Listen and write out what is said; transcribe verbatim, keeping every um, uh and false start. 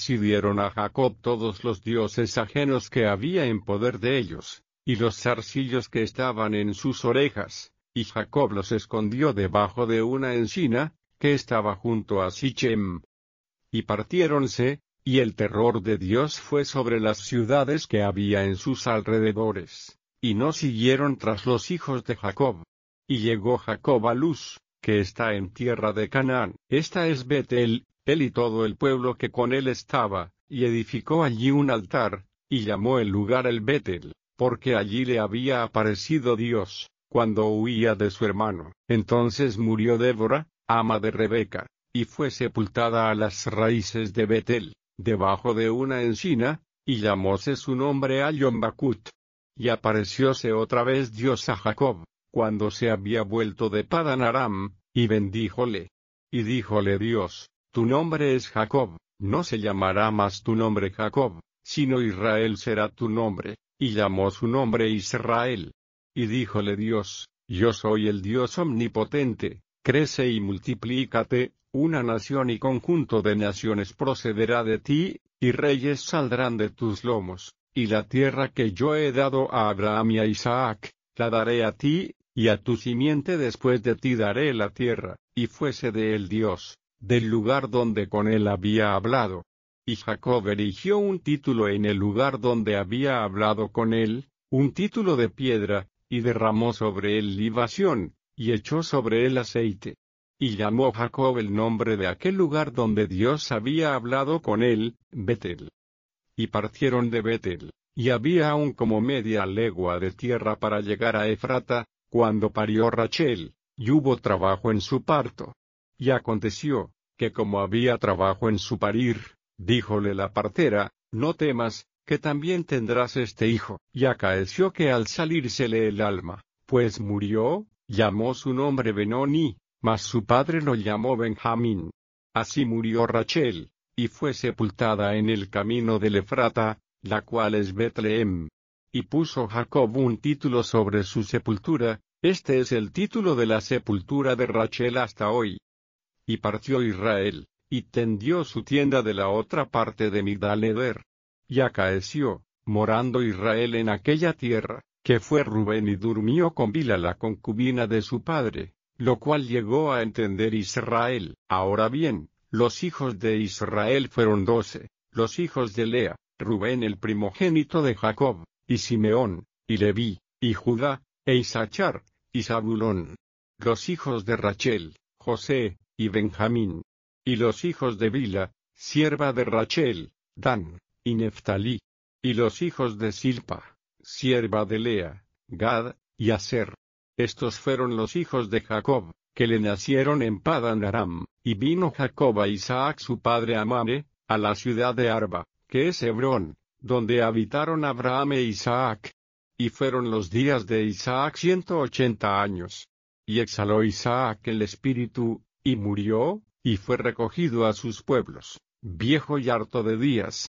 exhibieron a Jacob todos los dioses ajenos que había en poder de ellos, y los zarcillos que estaban en sus orejas, y Jacob los escondió debajo de una encina, que estaba junto a Sichem. Y partiéronse, y el terror de Dios fue sobre las ciudades que había en sus alrededores, y no siguieron tras los hijos de Jacob. Y llegó Jacob a Luz, que está en tierra de Canaán, esta es Betel, él y todo el pueblo que con él estaba, y edificó allí un altar, y llamó el lugar el Betel, porque allí le había aparecido Dios, cuando huía de su hermano. Entonces murió Débora, ama de Rebeca, y fue sepultada a las raíces de Betel, debajo de una encina, y llamóse su nombre Allon-Bacut. Y aparecióse otra vez Dios a Jacob, cuando se había vuelto de Padan Aram, y bendíjole. Y díjole Dios, tu nombre es Jacob, no se llamará más tu nombre Jacob, sino Israel será tu nombre, y llamó su nombre Israel. Y díjole Dios, yo soy el Dios omnipotente, crece y multiplícate, una nación y conjunto de naciones procederá de ti, y reyes saldrán de tus lomos, y la tierra que yo he dado a Abraham y a Isaac, la daré a ti, y a tu simiente después de ti daré la tierra, y fuese de él Dios, del lugar donde con él había hablado. Y Jacob erigió un título en el lugar donde había hablado con él, un título de piedra, y derramó sobre él libación, y echó sobre él aceite. Y llamó Jacob el nombre de aquel lugar donde Dios había hablado con él, Betel. Y partieron de Betel, y había aún como media legua de tierra para llegar a Efrata, cuando parió Rachel, y hubo trabajo en su parto. Y aconteció, que como había trabajo en su parir, díjole la partera, no temas, que también tendrás este hijo. Y acaeció que al salírsele el alma, pues murió, llamó su nombre Benoni, mas su padre lo llamó Benjamín. Así murió Rachel, y fue sepultada en el camino del Efrata, la cual es Betlehem. Y puso Jacob un título sobre su sepultura, este es el título de la sepultura de Rachel hasta hoy. Y partió Israel, y tendió su tienda de la otra parte de Migdal-eder. Y acaeció, morando Israel en aquella tierra, que fue Rubén y durmió con Bila la concubina de su padre, lo cual llegó a entender Israel. Ahora bien, los hijos de Israel fueron doce, los hijos de Lea, Rubén el primogénito de Jacob, y Simeón, y Leví, y Judá, e Isachar, y Zabulón. Los hijos de Rachel, José, y Benjamín. Y los hijos de Bila, sierva de Rachel, Dan, y Neftalí. Y los hijos de Silpa, sierva de Lea, Gad, y Aser. Estos fueron los hijos de Jacob, que le nacieron en Padan Aram, y vino Jacob a Isaac su padre a Mamre, a la ciudad de Arba, que es Hebrón, donde habitaron Abraham e Isaac. Y fueron los días de Isaac ciento ochenta años. Y exhaló Isaac el espíritu, y murió, y fue recogido a sus pueblos, viejo y harto de días.